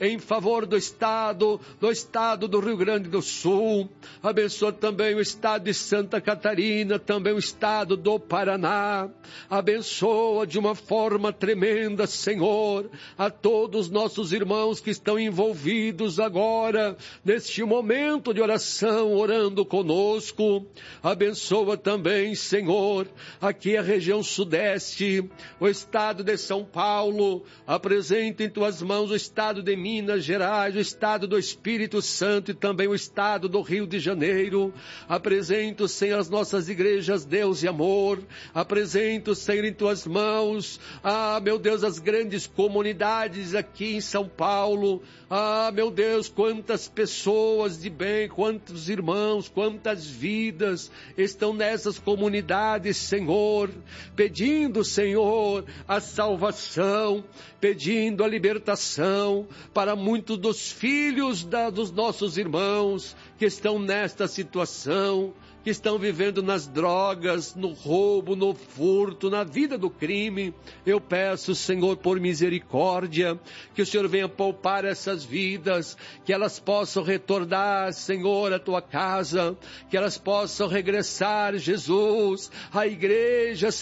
em favor do estado do Rio Grande do Sul. Abençoa também o estado de Santa Catarina, também o estado do Paraná. Abençoa de uma forma tremenda, Senhor, a todos os nossos irmãos que estão envolvidos agora, neste momento de oração, orando conosco. Abençoa também, Senhor, aqui a região sudeste, o estado de São Paulo. Apresenta em tuas mãos o estado de Minas Gerais, o estado do Espírito Santo e também o estado do Rio de Janeiro. Apresento, Senhor, as nossas igrejas, Deus e amor. Apresento, Senhor, em tuas mãos, meu Deus, as grandes comunidades aqui em São Paulo. Meu Deus, quantas pessoas de bem, quantos irmãos, quantas vidas estão nessas comunidades, Senhor, pedindo, Senhor, a salvação, pedindo a libertação para muitos dos filhos dos nossos irmãos que estão nesta situação, que estão vivendo nas drogas, no roubo, no furto, na vida do crime. Eu peço, Senhor, por misericórdia, que o Senhor venha poupar essas vidas, que elas possam retornar, Senhor, à tua casa, que elas possam regressar, Jesus, à igreja,